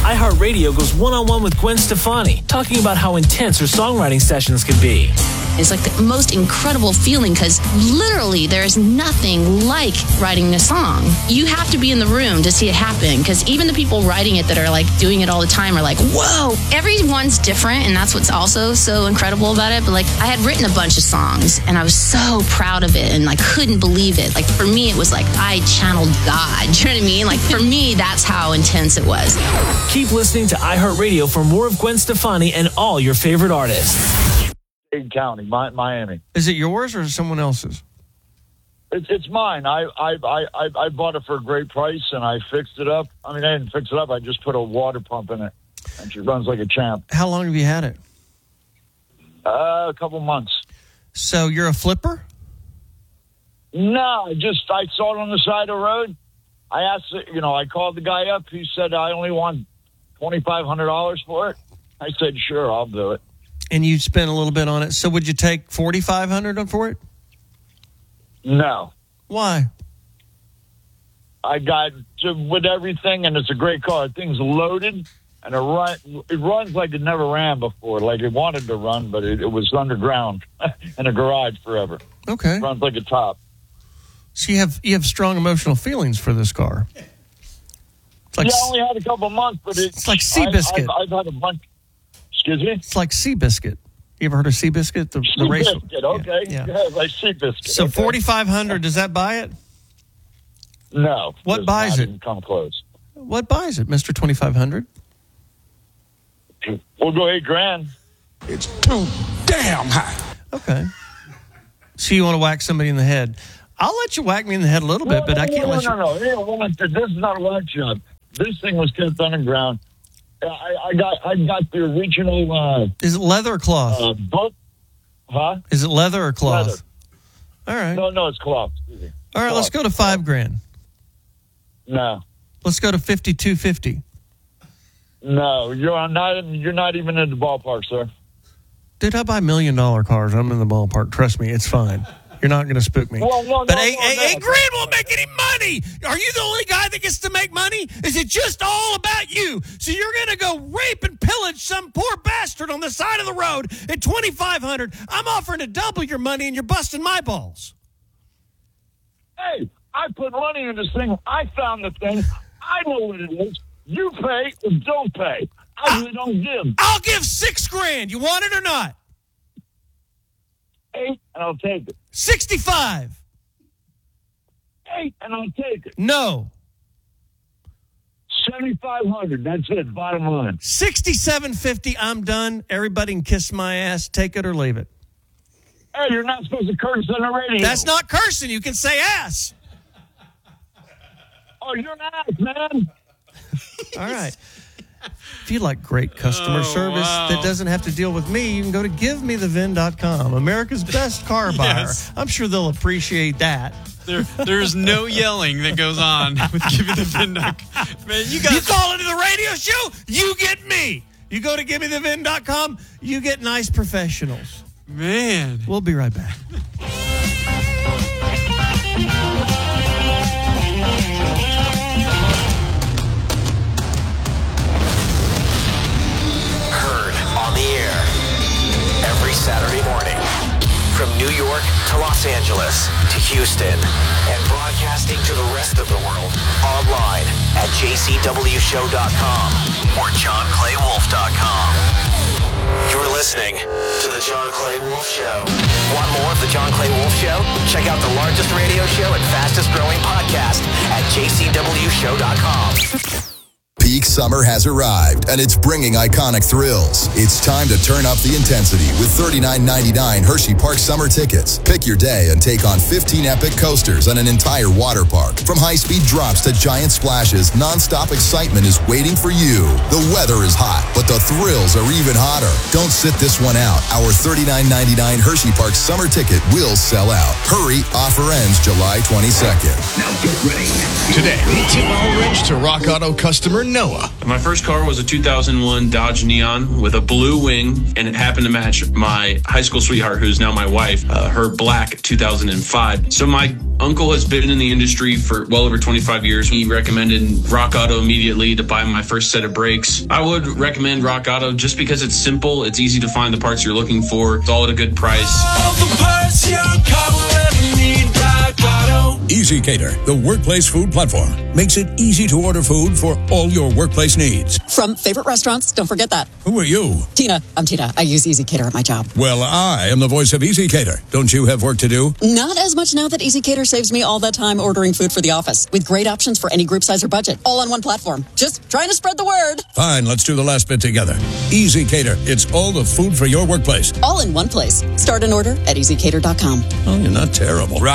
iHeartRadio goes one-on-one with Gwen Stefani, talking about how intense her songwriting sessions can be. It's like the most incredible feeling because literally there's nothing like writing a song. You have to be in the room to see it happen because even the people writing it that are like doing it all the time are like, whoa, everyone's different and that's what's also so incredible about it. But like I had written a bunch of songs and I was so proud of it and I couldn't believe it. Like for me, it was like I channeled God. Do you know what I mean? Like for me, that's how intense it was. Keep listening to iHeartRadio for more of Gwen Stefani and all your favorite artists. County, Miami. Is it yours or is it someone else's? It's mine. I bought it for a great price and I fixed it up. I mean, I didn't fix it up. I just put a water pump in it, and she runs like a champ. How long have you had it? A couple months. So you're a flipper? No, I saw it on the side of the road. I asked, I called the guy up. He said I only want $2,500 for it. I said, sure, I'll do it. And you spent a little bit on it. So would you take $4,500 for it? No. Why? I got with everything, and it's a great car. The thing's loaded, and it runs like it never ran before. Like it wanted to run, but it was underground in a garage forever. Okay. It runs like a top. So you have strong emotional feelings for this car. It's like, I only had a couple months, but it's like Seabiscuit. I've had a bunch. Excuse me? It's like Seabiscuit. You ever heard of Seabiscuit? The race. Seabiscuit, okay. Yeah, like Seabiscuit. So okay. $4,500, does that buy it? No. What buys it? Come close. What buys it, Mr. 2,500? We'll go $8,000. It's too damn high. Okay. So you want to whack somebody in the head? I'll let you whack me in the head a little bit, but I can't let you. No. This is not a whack job. This thing was kept underground. I got the original. Is it leather or cloth? Both. Huh? Is it leather or cloth? Leather. All right. No, it's cloth. All right, let's go to $5,000. No. Let's go to $5,250. No, you're not even in the ballpark, sir. Dude, I buy $1 million cars. I'm in the ballpark. Trust me, it's fine. You're not going to spook me. Well, but $8,000 won't make any money. Are you the only guy that gets to make money? Is it just all about you? So you're going to go rape and pillage some poor bastard on the side of the road at $2,500. I'm offering to double your money and you're busting my balls. Hey, I put money in this thing. I found the thing. I know what it is. You pay or don't pay. I really don't give. I'll give $6,000. You want it or not? 8, and I'll take it. 65. 8, and I'll take it. No. 7,500. That's it. Bottom line. 67.50. I'm done. Everybody can kiss my ass. Take it or leave it. Hey, you're not supposed to curse on the radio. That's not cursing. You can say ass. Oh, you're an ass, man. All right. If you like great customer service that doesn't have to deal with me, you can go to GiveMeTheVin.com, America's best car buyer. Yes. I'm sure they'll appreciate that. There's no yelling that goes on with GiveMeTheVin.com. Man, you call into the radio show, you get me. You go to GiveMeTheVin.com, you get nice professionals. Man. We'll be right back. Saturday morning from New York to Los Angeles to Houston and broadcasting to the rest of the world online at jcwshow.com or johnclaywolf.com. You're listening to The John Clay Wolf Show. Want more of The John Clay Wolf Show? Check out the largest radio show and fastest growing podcast at jcwshow.com. Peak summer has arrived, and it's bringing iconic thrills. It's time to turn up the intensity with $39.99 Hershey Park summer tickets. Pick your day and take on 15 epic coasters and an entire water park. From high-speed drops to giant splashes, nonstop excitement is waiting for you. The weather is hot, but the thrills are even hotter. Don't sit this one out. Our $39.99 Hershey Park summer ticket will sell out. Hurry, offer ends July 22nd. Now get ready. Today, meet Tim Ulrich to Rock Auto customer Noah. My first car was a 2001 Dodge Neon with a blue wing, and it happened to match my high school sweetheart, who's now my wife, her black 2005. So my uncle has been in the industry for well over 25 years. He recommended Rock Auto immediately to buy my first set of brakes. I would recommend Rock Auto just because it's simple, it's easy to find the parts you're looking for, it's all at a good price. All the parts your car will ever need, Rock Auto. EasyCater, the workplace food platform, makes it easy to order food for all your workplace needs. From favorite restaurants, don't forget that. Who are you? Tina. I'm Tina. I use EasyCater at my job. Well, I am the voice of EasyCater. Don't you have work to do? Not as much now that EasyCater saves me all that time ordering food for the office, with great options for any group size or budget, all on one platform. Just trying to spread the word. Fine, let's do the last bit together. EasyCater, it's all the food for your workplace. All in one place. Start an order at EasyCater.com. Oh, you're not terrible.